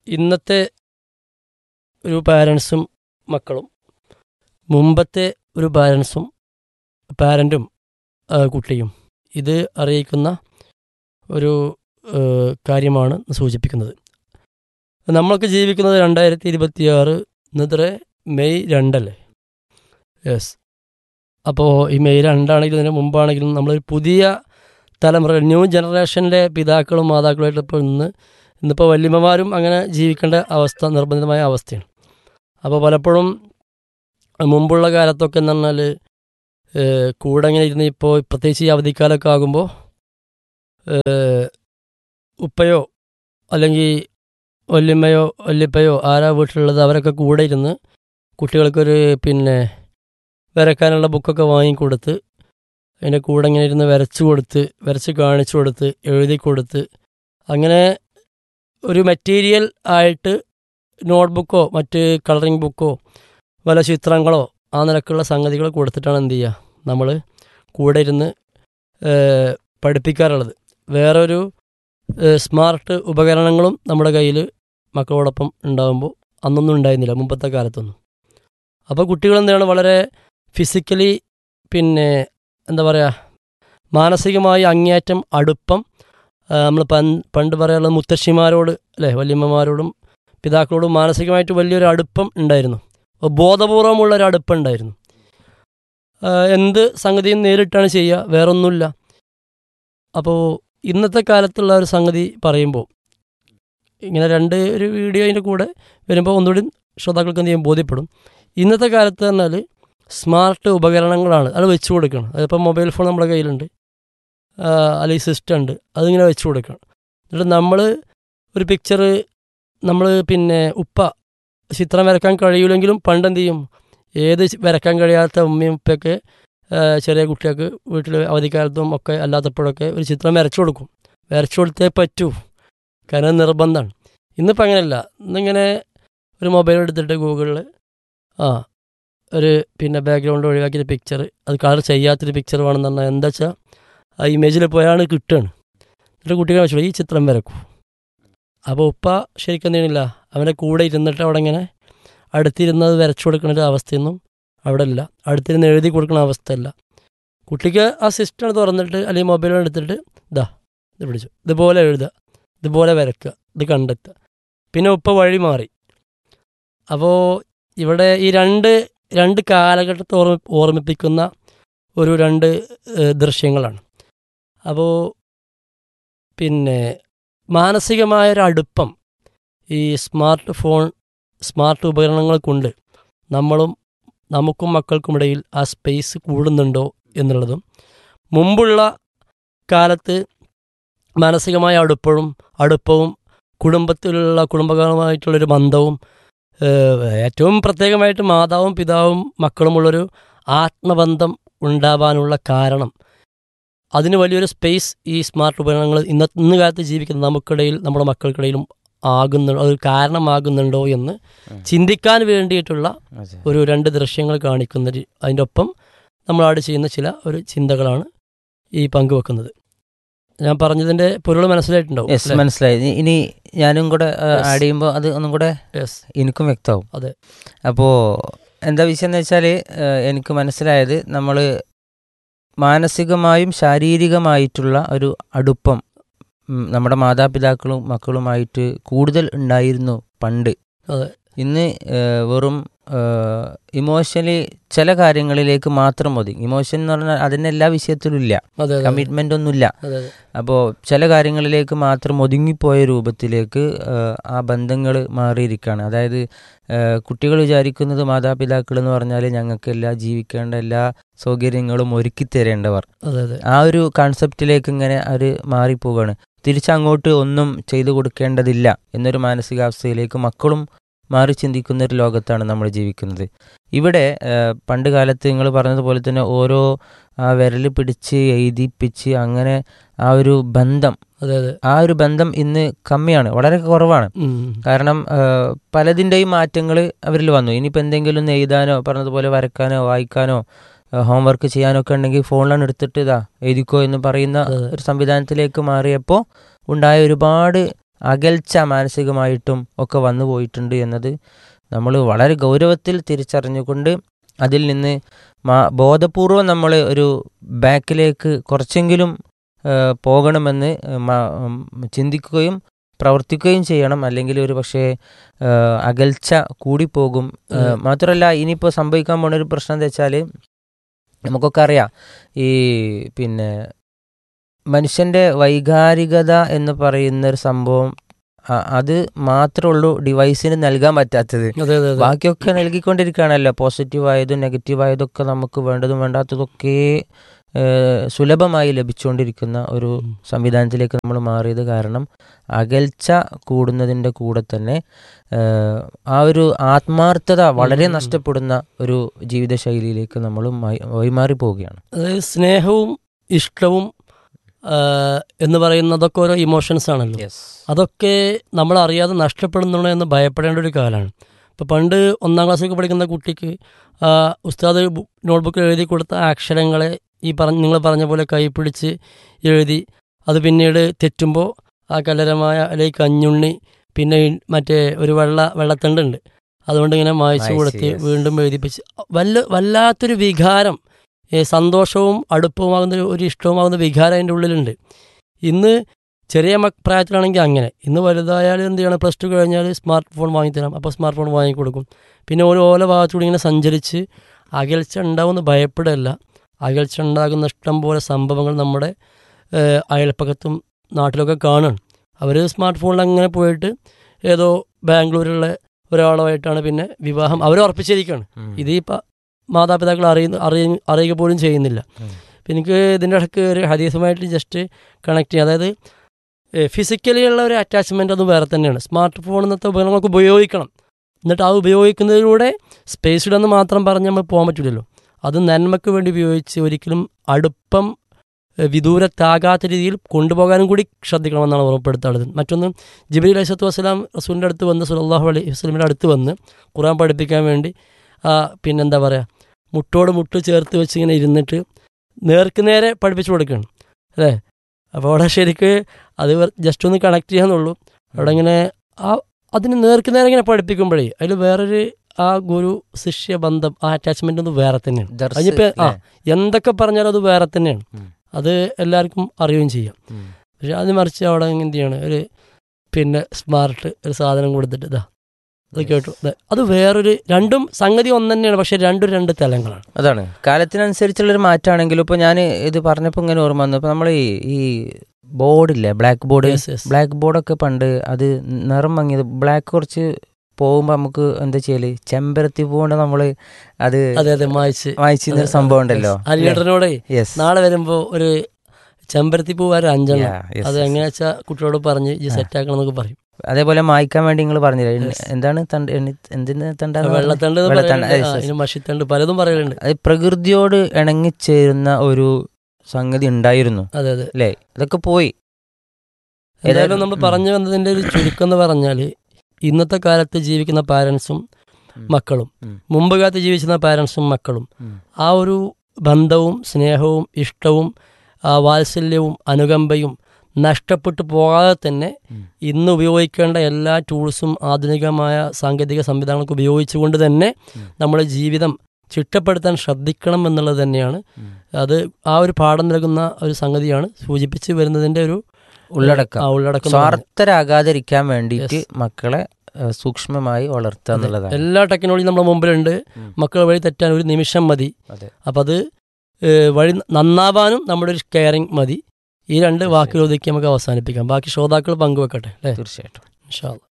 ഇന്നത്തെ ഒരു പാരൻസും മക്കളും മുമ്പത്തെ ഒരു പാരൻറ്റും കുട്ടിയും ഇത് അറിയിക്കുന്ന ഒരു കാര്യമാണ് സൂചിപ്പിക്കുന്നത്. നമ്മളൊക്കെ ജീവിക്കുന്നത് 2026 ഇന്നത്തെ മെയ് 2 അല്ലേ? യെസ്. അപ്പോൾ ഈ മെയ് 2 ആണെങ്കിലും ഇതിന് മുമ്പാണെങ്കിലും നമ്മളൊരു പുതിയ തലമുറ ന്യൂ ജനറേഷനിലെ പിതാക്കളും മാതാക്കളുമായിട്ട് ഇപ്പോൾ ഇന്നിപ്പോൾ വല്യമ്മമാരും അങ്ങനെ ജീവിക്കേണ്ട അവസ്ഥ നിർബന്ധിതമായ അവസ്ഥയാണ്. അപ്പോൾ പലപ്പോഴും മുമ്പുള്ള കാലത്തൊക്കെ എന്ന് പറഞ്ഞാൽ കൂടെ ഇങ്ങനെ ഇരുന്ന് ഇപ്പോൾ പ്രത്യേകിച്ച് ഈ അവധിക്കാലമൊക്കെ ആകുമ്പോൾ ഉപ്പയോ അല്ലെങ്കിൽ വല്യമ്മയോ വല്യപ്പയോ ആരാ വീട്ടിലുള്ളത് അവരൊക്കെ കൂടെ ഇരുന്ന് കുട്ടികൾക്കൊരു വരയ്ക്കാനുള്ള ബുക്കൊക്കെ വാങ്ങിക്കൊടുത്ത് അതിൻ്റെ കൂടെ ഇങ്ങനെ ഇരുന്ന് വരച്ച് കാണിച്ചു കൊടുത്ത് എഴുതി കൊടുത്ത് അങ്ങനെ ഒരു മെറ്റീരിയൽ ആയിട്ട് നോട്ട്ബുക്കോ മറ്റ് കളറിംഗ് ബുക്കോ വല്ല ചിത്രങ്ങളോ ആ നിലക്കുള്ള സംഗതികൾ കൊടുത്തിട്ടാണ് എന്ത് ചെയ്യുക നമ്മൾ കൂടെ ഇരുന്ന് പഠിപ്പിക്കാറുള്ളത്. വേറൊരു സ്മാർട്ട് ഉപകരണങ്ങളും നമ്മുടെ കയ്യിൽ മക്കളോടൊപ്പം ഉണ്ടാകുമ്പോൾ അന്നൊന്നും ഉണ്ടായിരുന്നില്ല മുമ്പത്തെ കാലത്തൊന്നും. അപ്പോൾ കുട്ടികൾ എന്താണ് വളരെ ഫിസിക്കലി എന്താ പറയുക മാനസികമായി അങ്ങേയറ്റം അടുപ്പം നമ്മൾ പണ്ട് പറയാനുള്ളത് മുത്തശ്ശിമാരോട് അല്ലേ വല്യമ്മമാരോടും പിതാക്കളോടും മാനസികമായിട്ട് വലിയൊരു അടുപ്പം ഉണ്ടായിരുന്നു. ബോധപൂർവമുള്ളൊരു അടുപ്പം ഉണ്ടായിരുന്നു. എന്ത് സംഗതിയും നേരിട്ടാണ് ചെയ്യുക, വേറൊന്നുമില്ല. അപ്പോൾ ഇന്നത്തെ കാലത്തുള്ള ഒരു സംഗതി പറയുമ്പോൾ ഇങ്ങനെ ഒരു വീഡിയോ അതിൻ്റെ കൂടെ വരുമ്പോൾ ഒന്നുകൂടി ശ്രോതാക്കൾക്ക് എന്ത് ചെയ്യും ബോധ്യപ്പെടും. ഇന്നത്തെ കാലത്ത് പറഞ്ഞാൽ സ്മാർട്ട് ഉപകരണങ്ങളാണ് അത് വെച്ച് കൊടുക്കണം. അതിപ്പോൾ മൊബൈൽ ഫോൺ നമ്മുടെ കയ്യിലുണ്ട്, അല്ലെങ്കിൽ സിസ്റ്റം ഉണ്ട്, അതിങ്ങനെ വെച്ച് കൊടുക്കണം. എന്നിട്ട് നമ്മൾ ഒരു പിക്ചർ നമ്മൾ ഉപ്പ ചിത്രം വരയ്ക്കാൻ കഴിയില്ലെങ്കിലും പണ്ടെന്ത് ചെയ്യും ഏത് വരയ്ക്കാൻ കഴിയാത്ത ഉമ്മയും ഉപ്പയൊക്കെ ചെറിയ കുട്ടികൾക്ക് വീട്ടിൽ അവധിക്കാലത്തും ഒക്കെ അല്ലാത്തപ്പോഴൊക്കെ ഒരു ചിത്രം വരച്ചു കൊടുത്തേ പറ്റൂ, കാരണം നിർബന്ധമാണ്. ഇന്നിപ്പോൾ അങ്ങനെയല്ല. ഇന്നിങ്ങനെ ഒരു മൊബൈൽ എടുത്തിട്ട് ഗൂഗിളിൽ ഒരു ബാക്ക്ഗ്രൗണ്ട് ഒഴിവാക്കിയൊരു പിക്ചർ അത് കളർ ചെയ്യാത്തൊരു പിക്ചർ വേണമെന്ന് പറഞ്ഞാൽ എന്താ വെച്ചാൽ ആ ഇമേജിൽ പോയാണ് കിട്ടുകയാണ്. എന്നിട്ട് കുട്ടികളെ വെച്ചോ ഈ ചിത്രം വരക്കൂ. അപ്പോൾ ഉപ്പ ശരിക്കും എന്തെയ്യണില്ല, അവൻ്റെ കൂടെ ഇരുന്നിട്ട് അവിടെ ഇങ്ങനെ അടുത്തിരുന്നത് വരച്ചു കൊടുക്കുന്ന ഒരു അവസ്ഥയൊന്നും അവിടെ ഇല്ല. അടുത്തിരുന്ന് എഴുതി കൊടുക്കുന്ന അവസ്ഥയല്ല. കുട്ടിക്ക് ആ സിസ്റ്റം തുറന്നിട്ട് അല്ലെങ്കിൽ മൊബൈൽ എടുത്തിട്ട് ഇത് പിടിച്ചു, ഇതുപോലെ എഴുതുക, ഇതുപോലെ വരയ്ക്കുക, ഇത് കണ്ടെത്തുക. പിന്നെ ഉപ്പ വഴി മാറി. അപ്പോൾ ഇവിടെ ഈ രണ്ട് കാലഘട്ടത്തെ ഓർമ്മിപ്പിക്കുന്ന ഒരു ദൃശ്യങ്ങളാണ്. അപ്പോൾ മാനസികമായൊരു അടുപ്പം ഈ സ്മാർട്ട് ഉപകരണങ്ങൾ കൊണ്ട് നമുക്കും മക്കൾക്കുമിടയിൽ ആ സ്പേസ് കൂടുന്നുണ്ടോ എന്നുള്ളതും, മുമ്പുള്ള കാലത്ത് മാനസികമായ അടുപ്പവും കുടുംബപരമായിട്ടുള്ളൊരു ബന്ധവും ഏറ്റവും പ്രത്യേകമായിട്ട് മാതാവും പിതാവും മക്കളുമുള്ളൊരു ആത്മബന്ധം ഉണ്ടാവാനുള്ള കാരണം അതിന് വലിയൊരു സ്പേസ് ഈ സ്മാർട്ട് ഉപകരണങ്ങൾ ഇന്ന് കാലത്ത് ജീവിക്കുന്ന നമുക്കിടയിൽ നമ്മുടെ മക്കൾക്കിടയിലും അതൊരു കാരണമാകുന്നുണ്ടോ എന്ന് ചിന്തിക്കാൻ വേണ്ടിയിട്ടുള്ള ഒരു 2 ദൃശ്യങ്ങൾ കാണിക്കുന്ന അതിൻ്റെ ഒപ്പം നമ്മൾ ആഡ് ചെയ്യുന്ന ഒരു ചിന്തകളാണ് ഈ പങ്കുവെക്കുന്നത്. ഞാൻ പറഞ്ഞതിൻ്റെ പൊരുൾ മനസ്സിലായിട്ടുണ്ടാവും? മനസ്സിലായി. ഇനി ഞാനും കൂടെ ആഡ് ചെയ്യുമ്പോൾ അത് ഒന്നും കൂടെ എനിക്കും വ്യക്തമാവും. അതെ. അപ്പോൾ എന്താ വിഷയം എന്ന് വെച്ചാൽ എനിക്ക് മനസ്സിലായത് നമ്മൾ മാനസികമായും ശാരീരികമായിട്ടുള്ള ഒരു അടുപ്പം നമ്മുടെ മാതാപിതാക്കളും മക്കളുമായിട്ട് കൂടുതൽ ഉണ്ടായിരുന്നു പണ്ട്. ഇന്ന് വെറും ഇമോഷണലി ചില കാര്യങ്ങളിലേക്ക് മാത്രം മതി. ഇമോഷൻ എന്ന് പറഞ്ഞാൽ അതിന് എല്ലാ വിഷയത്തിലും ഇല്ല, കമ്മിറ്റ്മെൻ്റ് ഒന്നുമില്ല. അപ്പോൾ ചില കാര്യങ്ങളിലേക്ക് മാത്രം ഒതുങ്ങിപ്പോയ രൂപത്തിലേക്ക് ആ ബന്ധങ്ങൾ മാറിയിരിക്കുകയാണ്. അതായത് കുട്ടികൾ വിചാരിക്കുന്നത് മാതാപിതാക്കൾ എന്ന് പറഞ്ഞാൽ ഞങ്ങൾക്കെല്ലാം ജീവിക്കേണ്ട എല്ലാ സൗകര്യങ്ങളും ഒരുക്കി തരേണ്ടവർ, ആ ഒരു കൺസെപ്റ്റിലേക്ക് ഇങ്ങനെ അവർ മാറിപ്പോവുകയാണ്. തിരിച്ചങ്ങോട്ട് ഒന്നും ചെയ്തു കൊടുക്കേണ്ടതില്ല എന്നൊരു മാനസികാവസ്ഥയിലേക്ക് മക്കളും മാറി ചിന്തിക്കുന്ന ഒരു ലോകത്താണ് നമ്മൾ ജീവിക്കുന്നത്. ഇവിടെ പണ്ട് കാലത്ത് നിങ്ങൾ പറഞ്ഞതുപോലെ തന്നെ ഓരോ വിരൽ പിടിച്ച് എഴുതിപ്പിച്ച് അങ്ങനെ ആ ഒരു ബന്ധം ഇന്ന് കമ്മിയാണ്, വളരെ കുറവാണ്. കാരണം പലതിൻ്റെയും മാറ്റങ്ങൾ അവരിൽ വന്നു. ഇനിയിപ്പോൾ എന്തെങ്കിലും ഒന്ന് എഴുതാനോ പറഞ്ഞതുപോലെ വരക്കാനോ വായിക്കാനോ ഹോംവർക്ക് ചെയ്യാനോ ഒക്കെ ഉണ്ടെങ്കിൽ ഫോണിലാണ് എടുത്തിട്ട് എഴുതിക്കോ എന്ന് പറയുന്ന ഒരു സംവിധാനത്തിലേക്ക് മാറിയപ്പോൾ ഉണ്ടായ ഒരുപാട് അകൽച്ച മാനസികമായിട്ടും ഒക്കെ വന്നു പോയിട്ടുണ്ട് എന്നത് നമ്മൾ വളരെ ഗൗരവത്തിൽ തിരിച്ചറിഞ്ഞുകൊണ്ട് അതിൽ നിന്ന് ബോധപൂർവം നമ്മൾ ഒരു ബാക്കിലേക്ക് കുറച്ചെങ്കിലും പോകണമെന്ന് ചിന്തിക്കുകയും പ്രവർത്തിക്കുകയും ചെയ്യണം. അല്ലെങ്കിൽ ഒരു പക്ഷേ അകൽച്ച കൂടിപ്പോകും. മാത്രമല്ല ഇനിയിപ്പോൾ സംഭവിക്കാൻ പോണ ഒരു പ്രശ്നം എന്താ വെച്ചാൽ നമുക്കൊക്കെ അറിയാം, ഈ പിന്നെ മനുഷ്യൻ്റെ വൈകാരികത എന്ന് പറയുന്ന ഒരു സംഭവം അത് മാത്രമേ ഉള്ളൂ ഡിവൈസിന് നൽകാൻ പറ്റാത്തത്. ബാക്കിയൊക്കെ നൽകിക്കൊണ്ടിരിക്കുകയാണല്ലോ. പോസിറ്റീവായതും നെഗറ്റീവായതൊക്കെ നമുക്ക് വേണ്ടതും വേണ്ടാത്തതൊക്കെ സുലഭമായി ലഭിച്ചുകൊണ്ടിരിക്കുന്ന ഒരു സംവിധാനത്തിലേക്ക് നമ്മൾ മാറിയത് കാരണം അകൽച്ച കൂടുന്നതിൻ്റെ കൂടെ തന്നെ ആ ഒരു ആത്മാർത്ഥത വളരെ നഷ്ടപ്പെടുന്ന ഒരു ജീവിതശൈലിയിലേക്ക് നമ്മൾ വഴിമാറി പോവുകയാണ്. അതായത് സ്നേഹവും ഇഷ്ടവും എന്ന് പറയുന്നതൊക്കെ ഓരോ ഇമോഷൻസ് ആണല്ലോ. അതൊക്കെ നമ്മൾ അറിയാതെ നഷ്ടപ്പെടുന്നുണ്ടോ എന്ന് ഭയപ്പെടേണ്ട ഒരു കാലമാണ്. ഇപ്പോൾ പണ്ട് 1ാം ക്ലാസ്സിലൊക്കെ പഠിക്കുന്ന കുട്ടിക്ക് ഉസ്താദ് നോട്ട്ബുക്കിൽ എഴുതി കൊടുത്ത അക്ഷരങ്ങളെ നിങ്ങൾ പറഞ്ഞ പോലെ കൈപ്പിടിച്ച് എഴുതി അത് പിന്നീട് തെറ്റുമ്പോൾ ആ കലരമായ അല്ലെങ്കിൽ കഞ്ഞുണ്ണി പിന്നെ മറ്റേ ഒരു വെള്ളത്തണ്ടുണ്ട് അതുകൊണ്ട് ഇങ്ങനെ മായ്ച്ചു കൊടുത്ത് വീണ്ടും എഴുതിപ്പിച്ച് വല്ലാത്തൊരു വികാരം, സന്തോഷവും അടുപ്പവുമാകുന്ന ഒരു ഇഷ്ടവുമാകുന്ന വികാരം അതിൻ്റെ ഉള്ളിലുണ്ട്. ഇന്ന് ചെറിയ പ്രായത്തിലാണെങ്കിൽ അങ്ങനെ, ഇന്ന് വലുതായാലും എന്ത് ചെയ്യണം, +2 കഴിഞ്ഞാൽ സ്മാർട്ട് ഫോൺ വാങ്ങിത്തരാം, അപ്പോൾ സ്മാർട്ട് ഫോൺ വാങ്ങിക്കൊടുക്കും. പിന്നെ ഓരോ ഭാഗത്തൂടെ ഇങ്ങനെ സഞ്ചരിച്ച് അകൽച്ച ഉണ്ടാവുമെന്ന് ഭയപ്പെടല്ല. അകൽച്ച ഉണ്ടാകുന്ന ഇഷ്ടം പോലെ സംഭവങ്ങൾ നമ്മുടെ അയൽപ്പക്കത്തും നാട്ടിലൊക്കെ കാണുകയാണ്. അവർ സ്മാർട്ട് ഫോണിൽ അങ്ങനെ പോയിട്ട് ഏതോ ബാംഗ്ലൂരിലുള്ള ഒരാളുമായിട്ടാണ് പിന്നെ വിവാഹം അവർ ഉറപ്പിച്ചിരിക്കുകയാണ്. ഇതിപ്പോൾ മാതാപിതാക്കൾ അറിയുക പോലും ചെയ്യുന്നില്ല. അപ്പം എനിക്ക് ഇതിൻ്റെ ഇടയ്ക്ക് ഒരു ഹദീസുമായിട്ട് ജസ്റ്റ് കണക്ട് ചെയ്യാം. അതായത് ഫിസിക്കലി ഉള്ള ഒരു അറ്റാച്ച്മെൻ്റ് അത് വേറെ തന്നെയാണ്. സ്മാർട്ട് ഫോൺ എന്നത്തെ ഉപകരണങ്ങൾക്ക് ഉപയോഗിക്കണം. എന്നിട്ട് ആ ഉപയോഗിക്കുന്നതിലൂടെ സ്പേസ്ഡെന്ന് മാത്രം പറഞ്ഞ് നമ്മൾ പോകാൻ പറ്റില്ലല്ലോ. അത് നന്മയ്ക്ക് വേണ്ടി ഉപയോഗിച്ച് ഒരിക്കലും അടുപ്പം വിദൂരത്താകാത്ത രീതിയിൽ കൊണ്ടുപോകാനും കൂടി ശ്രദ്ധിക്കണമെന്നാണ് ഉറപ്പെടുത്താറുള്ളത്. മറ്റൊന്ന്, ജിബ്രീൽ അലൈഹിസ്സലാത്തു വസ്സലാം റസൂലിൻ്റെ അടുത്ത് വന്ന് സല്ലല്ലാഹു അലൈഹി വസല്ലമിൻ്റെ അടുത്ത് വന്ന് ഖുർആൻ പഠിപ്പിക്കാൻ വേണ്ടി പിന്നെന്താ പറയുക, മുട്ടോട് മുട്ട് ചേർത്ത് വെച്ച് ഇങ്ങനെ ഇരുന്നിട്ട് നേർക്ക് നേരെ പഠിപ്പിച്ചു കൊടുക്കുകയാണ് അല്ലേ. അപ്പോൾ അവിടെ ശരിക്ക് അത് ജസ്റ്റ് ഒന്ന് കണക്ട് ചെയ്യാന്നുള്ളൂ. അവിടെ ഇങ്ങനെ അതിന് നേർക്ക് നേരെ ഇങ്ങനെ പഠിപ്പിക്കുമ്പോഴേ അതിൽ വേറൊരു ആ ഗുരു ശിഷ്യ ബന്ധം, ആ അറ്റാച്ച്മെൻ്റ് ഒന്ന് വേറെ തന്നെയാണ്. അതിപ്പോൾ എന്തൊക്കെ പറഞ്ഞാലും അത് വേറെ തന്നെയാണ്. അത് എല്ലാവർക്കും അറിയുകയും ചെയ്യാം. പക്ഷെ അത് മറിച്ച് അവിടെ എന്ത് ചെയ്യണം, ഒരു പിന്നെ സ്മാർട്ട് ഒരു സാധനം കൊടുത്തിട്ട് അത് കേട്ടു, അത് വേറൊരു രണ്ടും സംഗതി ഒന്ന് തന്നെയാണ്, പക്ഷെ രണ്ട് തലങ്ങളാണ്. അതാണ് കാലത്തിനനുസരിച്ചുള്ളൊരു മാറ്റമാണെങ്കിലും. ഇപ്പോൾ ഞാൻ ഇത് പറഞ്ഞപ്പോൾ ഇങ്ങനെ ഓർമ്മ വന്നു. ഇപ്പോൾ നമ്മൾ ഈ ബോർഡില്ലേ, ബ്ലാക്ക് ബോർഡൊക്കെ പണ്ട് അത് നിറം മങ്ങിയത് ബ്ലാക്ക് കുറച്ച് പോകുമ്പോൾ നമുക്ക് എന്താ ചെയ്യല്, ചെമ്പരത്തി പൂകൊണ്ട് നമ്മൾ അത് വായിച്ചിരുന്ന സംഭവം ഉണ്ടല്ലോ. ലീഡറിനോടെ നാളെ വരുമ്പോൾ ഒരു ചെമ്പരത്തി പൂ വരെ 5 അത് എങ്ങനെയാ വെച്ചാൽ കുട്ടികളോട് പറഞ്ഞ് സെറ്റാക്കണം എന്നൊക്കെ പറയും. അതേപോലെ മായ്ക്കാൻ വേണ്ടി നിങ്ങൾ പറഞ്ഞില്ല, എന്താണ് വെള്ളത്തണ്ട്, മഷിത്തണ്ട്, പലതും പറയലുണ്ട്. അത് പ്രകൃതിയോട് ഇണങ്ങിച്ചേരുന്ന ഒരു സംഗതി ഉണ്ടായിരുന്നു. അതെ അല്ലേ, അതൊക്കെ പോയി. ഏതായാലും നമ്മൾ പറഞ്ഞു വന്നതിൻ്റെ ഒരു ചുരുക്കം എന്ന് പറഞ്ഞാൽ, ഇന്നത്തെ കാലത്ത് ജീവിക്കുന്ന പാരൻസും മക്കളും മുമ്പ് കാലത്ത് ജീവിച്ചിരുന്ന പാരൻസും മക്കളും ആ ഒരു ബന്ധവും സ്നേഹവും ഇഷ്ടവും വാത്സല്യവും അനുകമ്പയും നഷ്ടപ്പെട്ടു പോകാതെ തന്നെ ഇന്ന് ഉപയോഗിക്കേണ്ട എല്ലാ ടൂൾസും ആധുനികമായ സാങ്കേതിക സംവിധാനങ്ങൾക്ക് ഉപയോഗിച്ചുകൊണ്ട് തന്നെ നമ്മുടെ ജീവിതം ചിട്ടപ്പെടുത്താൻ ശ്രദ്ധിക്കണം എന്നുള്ളത് തന്നെയാണ്. അത് ആ ഒരു പാഠം നൽകുന്ന ഒരു സംഗതിയാണ് സൂചിപ്പിച്ച് വരുന്നതിൻ്റെ ഒരു ഉള്ളടക്കം. സ്വാർത്ഥരാകാതിരിക്കാൻ വേണ്ടിയിട്ട് മക്കളെ സൂക്ഷ്മമായി വളർത്തുക എന്നുള്ളതാണ്. എല്ലാ ടെക്നോളജിയും നമ്മുടെ മുമ്പിലുണ്ട്. മക്കൾ വഴി തെറ്റാൻ ഒരു നിമിഷം മതി. അപ്പം അത് വഴി നന്നാവാനും നമ്മുടെ ഒരു കെയറിങ് മതി. ഈ 2 വാക്കുകൾ ഒതുക്കി നമുക്ക് അവസാനിപ്പിക്കാം. ബാക്കി ശ്രോതാക്കൾ പങ്കുവെക്കട്ടെ അല്ലേ? തീർച്ചയായിട്ടും. ഇൻഷാ അല്ലാഹ്.